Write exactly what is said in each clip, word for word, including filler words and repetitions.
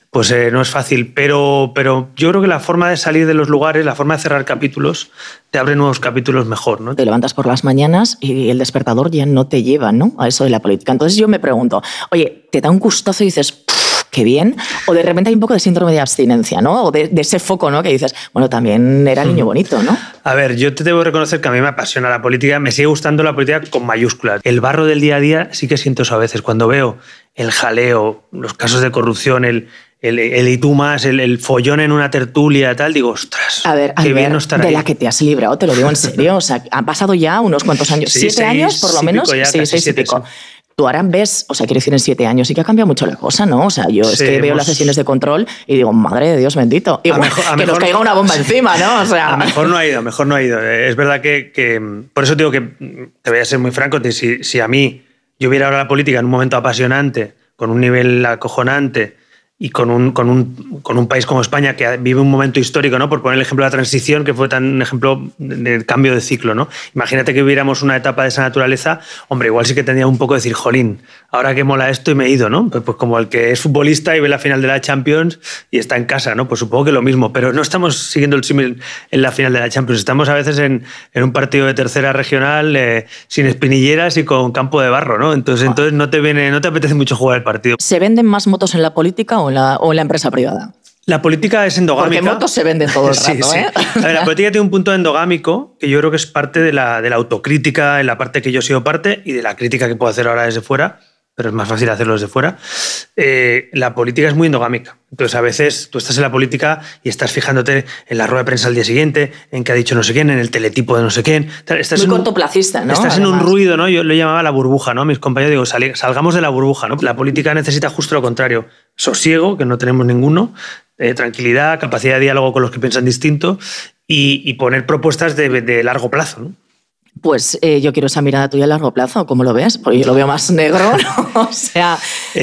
pues eh, no es fácil. Pero, pero yo creo que la forma de salir de los lugares, la forma de cerrar capítulos, te abre nuevos capítulos mejor, ¿no? Te levantas por las mañanas y el despertador ya no te lleva, ¿no?, a eso de la política. Entonces yo me pregunto, oye, ¿te da un gustazo y dices, qué bien? O de repente hay un poco de síndrome de abstinencia, ¿no? O de, de ese foco, ¿no?, que dices, bueno, también era niño bonito, ¿no? A ver, yo te debo reconocer que a mí me apasiona la política, me sigue gustando la política con mayúsculas. El barro del día a día sí que siento eso a veces. Cuando veo el jaleo, los casos de corrupción, el, el, el y tú más, el, el follón en una tertulia, tal, digo, ostras, a ver, qué ver, bien no estar de ahí. la que te has librado, te lo digo en serio. O sea, han pasado ya unos cuantos años, Sí, siete seis años por lo y menos, pico ya, sí, casi seis y siete, pico. sí. Tú ahora ves, o sea, quiero decir, en siete años sí que ha cambiado mucho la cosa, ¿no? O sea, yo Sí, es que veo hemos... las sesiones de control y digo, madre de Dios bendito. Y a bueno, mejor, a que mejor, nos caiga una bomba encima, ¿no? O sea... A mejor no ha ido, a mejor no ha ido. Es verdad que, que por eso digo que, te voy a ser muy franco, si, si a mí yo hubiera ahora la política en un momento apasionante, con un nivel acojonante, y con un, con, un, con un país como España que vive un momento histórico, ¿no? Por poner el ejemplo de la transición, que fue tan un ejemplo de cambio de ciclo, ¿no? Imagínate que viviéramos una etapa de esa naturaleza, hombre, igual sí que tendría un poco de decir, jolín, ahora que mola esto y me he ido, ¿no? Pues, pues como el que es futbolista y ve la final de la Champions y está en casa, ¿no? Pues supongo que lo mismo, pero no estamos siguiendo el símil en la final de la Champions, estamos a veces en, en un partido de tercera regional eh, sin espinilleras y con campo de barro, ¿no? Entonces, entonces no te viene, no te apetece mucho jugar el partido. ¿Se venden más motos en la política o en la, o en la empresa privada? La política es endogámica. Porque motos se venden todo el rato, sí, sí. ¿eh? A ver, la política tiene un punto endogámico que yo creo que es parte de la, de la autocrítica, en la parte que yo he sido parte y de la crítica que puedo hacer ahora desde fuera, pero es más fácil hacerlo desde fuera. Eh, la política es muy endogámica. Entonces, a veces tú estás en la política y estás fijándote en la rueda de prensa al día siguiente, en qué ha dicho no sé quién, en el teletipo de no sé quién. Estás muy en cortoplacista, ¿no? Estás Además. en un ruido, ¿no? Yo lo llamaba la burbuja, ¿no? Mis compañeros digo, sal, salgamos de la burbuja, ¿no? La política necesita justo lo contrario. Sosiego, que no tenemos ninguno, eh, tranquilidad, capacidad de diálogo con los que piensan distinto y, y poner propuestas de, de largo plazo, ¿no? Pues eh, yo quiero esa mirada tuya a largo plazo, ¿cómo lo ves? Porque yo lo veo más negro, ¿no? O sea,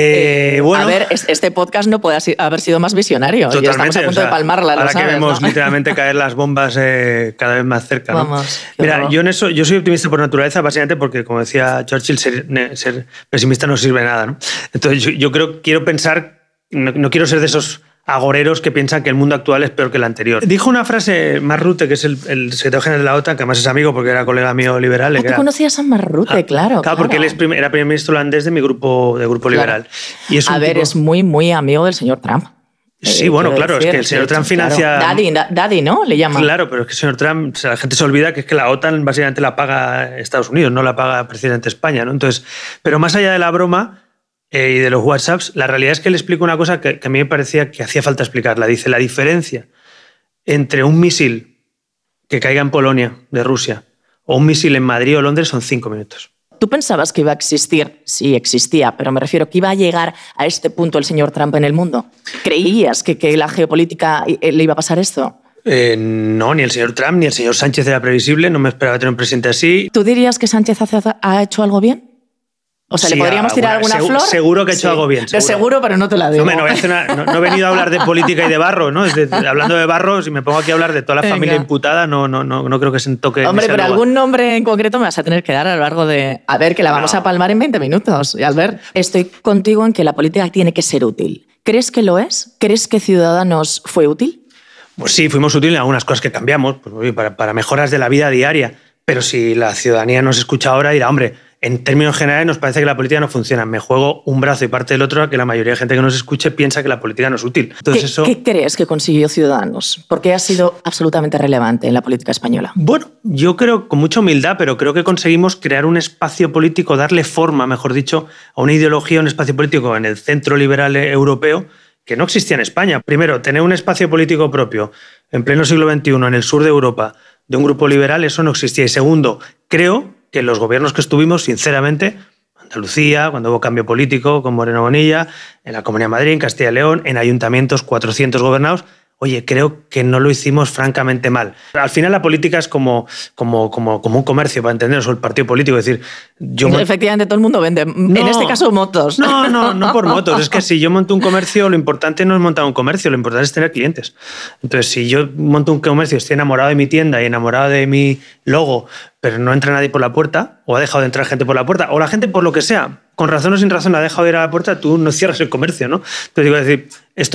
eh, eh, bueno, a ver, este podcast no puede haber sido más visionario. Totalmente, ya estamos a punto o sea, de palmarla, ahora lo sabes, que vemos ¿no? literalmente caer las bombas eh, cada vez más cerca, ¿no? Vamos, Mira, yo en eso, yo soy optimista por naturaleza, básicamente porque, como decía Churchill, ser, ser pesimista no sirve de nada, ¿no? Entonces yo, yo creo, quiero pensar, no, no quiero ser de esos agoreros que piensan que el mundo actual es peor que el anterior. Dijo una frase Mark Rutte, que es el, el secretario general de la OTAN, que además es amigo porque era colega mío liberal. Ah, que ¿tú era... conocías a Mark Rutte? Ah, claro, claro. Claro, porque él es primer, era primer ministro holandés de mi grupo, de grupo Claro. liberal. Y es un a ver, tipo... es muy, muy amigo del señor Trump. Sí, Eh, bueno, quiero claro, decir, es que el señor de Trump hecho, financia... Claro. Daddy, da, daddy, ¿no? Le llaman. Claro, pero es que el señor Trump, o sea, la gente se olvida que es que la OTAN básicamente la paga Estados Unidos, no la paga precisamente España, ¿no? Entonces, pero más allá de la broma eh, y de los WhatsApps, la realidad es que él explica una cosa que, que a mí me parecía que hacía falta explicarla. Dice, la diferencia entre un misil que caiga en Polonia, de Rusia, o un misil en Madrid o Londres son cinco minutos. ¿Tú pensabas que iba a existir? Sí, existía, pero me refiero que iba a llegar a este punto el señor Trump en el mundo. ¿Creías que, que la geopolítica le iba a pasar esto? Eh, no, ni el señor Trump ni el señor Sánchez era previsible, no me esperaba tener un presidente así. ¿Tú dirías que Sánchez ha hecho algo bien? O sea, Sí, ¿le podríamos tirar alguna, alguna seguro, flor? Seguro que ha hecho Sí. algo bien. Seguro. Seguro. seguro, pero no te la digo. No, no, voy a hacer una, no, no he venido a hablar de política y de barro, ¿no? Es de, hablando de barro, si me pongo aquí a hablar de toda la Venga. familia imputada, no, no, no, no creo que se toque. Hombre, pero lugar. algún nombre en concreto me vas a tener que dar a lo largo de... A ver, que la vamos No. a palmar en veinte minutos. Y Albert, estoy contigo en que la política tiene que ser útil. ¿Crees que lo es? ¿Crees que Ciudadanos fue útil? Pues sí, fuimos útiles en algunas cosas que cambiamos, pues, oye, para, para mejoras de la vida diaria. Pero si la ciudadanía nos escucha ahora, dirá, hombre, en términos generales nos parece que la política no funciona. Me juego un brazo y parte del otro a que la mayoría de gente que nos escuche piensa que la política no es útil. Entonces, ¿Qué, eso... ¿Qué crees que consiguió Ciudadanos? ¿Por qué ha sido absolutamente relevante en la política española? Bueno, yo creo, con mucha humildad, pero creo que conseguimos crear un espacio político, darle forma, mejor dicho, a una ideología, un espacio político en el centro liberal europeo que no existía en España. Primero, tener un espacio político propio en pleno siglo veintiuno en el sur de Europa de un grupo liberal, eso no existía. Y segundo, creo que los gobiernos que estuvimos, sinceramente, Andalucía, cuando hubo cambio político con Moreno Bonilla, en la Comunidad de Madrid, en Castilla y León, en ayuntamientos, cuatrocientos gobernados, oye, creo que no lo hicimos francamente mal. Al final la política es como, como, como, como un comercio, para entendernos, o el partido político. Es decir, yo... Efectivamente, todo el mundo vende. No, en este caso, motos. No, no, no por motos. Es que si yo monto un comercio, lo importante no es montar un comercio, lo importante es tener clientes. Entonces, si yo monto un comercio, estoy enamorado de mi tienda y enamorado de mi logo, pero no entra nadie por la puerta, o ha dejado de entrar gente por la puerta, o la gente por lo que sea, con razón o sin razón ha dejado de ir a la puerta, tú no cierras el comercio, ¿no? Entonces digo, es decir, esto